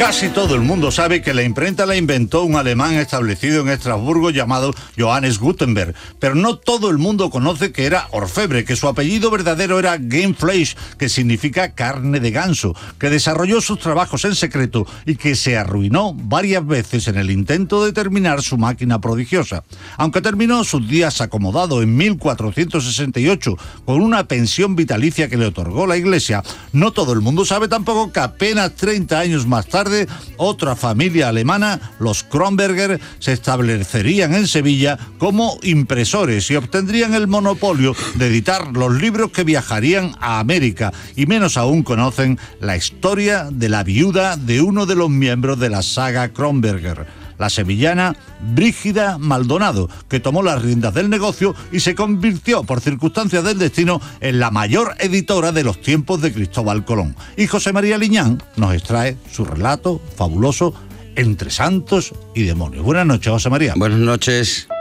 Casi todo el mundo sabe que la imprenta la inventó un alemán establecido en Estrasburgo llamado Johannes Gutenberg, pero no todo el mundo conoce que era orfebre, que su apellido verdadero era Gamefleisch, que significa carne de ganso, que desarrolló sus trabajos en secreto y que se arruinó varias veces en el intento de terminar su máquina prodigiosa. Aunque terminó sus días acomodado en 1468 con una pensión vitalicia que le otorgó la Iglesia, no todo el mundo sabe tampoco que apenas 30 años más tarde otra familia alemana, los Kronberger, se establecerían en Sevilla como impresores y obtendrían el monopolio de editar los libros que viajarían a América, y menos aún conocen la historia de la viuda de uno de los miembros de la saga Kronberger, la sevillana Brígida Maldonado, que tomó las riendas del negocio y se convirtió, por circunstancias del destino, en la mayor editora de los tiempos de Cristóbal Colón. Y José María Liñán nos extrae su relato fabuloso Entre santos y demonios. Buenas noches, José María. Buenas noches.